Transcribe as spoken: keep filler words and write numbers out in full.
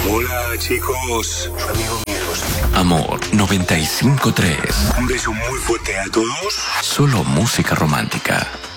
Hola, chicos. Su amigo Miedos. Amor noventa y cinco tres. Un beso muy fuerte a todos. Solo música romántica.